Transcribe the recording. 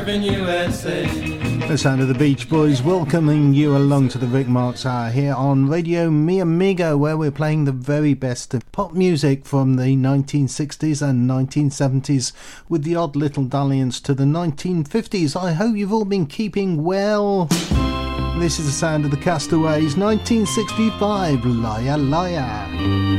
surfing USA. The sound of the Beach Boys welcoming you along to the Rick Marks Hour here on Radio Mi Amigo, where we're playing the very best of pop music from the 1960s and 1970s with the odd little dalliance to the 1950s. I hope you've all been keeping well. This is the sound of the Castaways, 1965, Liar Liar.